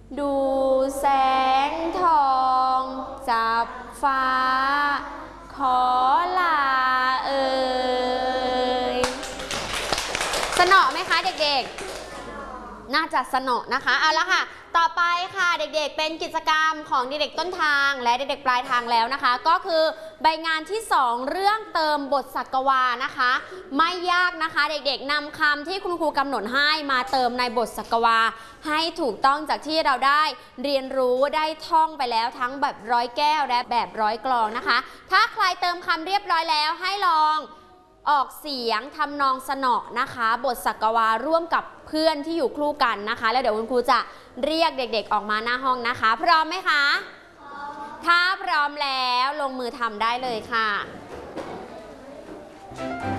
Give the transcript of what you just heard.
ดูแสงทองจับฟ้าขอลาเอ่ยสนอไหมคะเด็กๆน่าจะสนอนะคะเอาละค่ะต่อไปค่ะเด็กๆเป็นกิจกรรมของเด็กๆต้นทางและเด็กๆปลายทางแล้วนะคะก็คือใบงานที่2เรื่องเติมบทศักวานะคะไม่ยากนะคะเด็กๆนำคำที่คุณครูกำหนดให้มาเติมในบทศักวาให้ถูกต้องจากที่เราได้เรียนรู้ได้ท่องไปแล้วทั้งแบบร้อยแก้วและแบบร้อยกลองนะคะถ้าใครเติมคำเรียบร้อยแล้วให้ลองออกเสียงทำนองสนอนะคะบทศักวาร่วมกับเพื่อนที่อยู่คู่กันนะคะแล้วเดี๋ยวคุณครูจะเรียกเด็กๆออกมาหน้าห้องนะคะพร้อมไหมคะถ้าพร้อมแล้วลงมือทำได้เลยค่ะ